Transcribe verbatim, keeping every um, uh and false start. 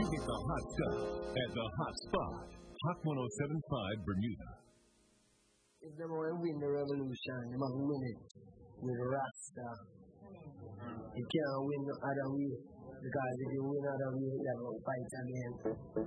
Hit the hot stuff at the hot spot. Hot one oh seven point five Bermuda. If they want to win the revolution, they must win it with Rasta. You can't win no other way. Because if you win other way, you have to fight again.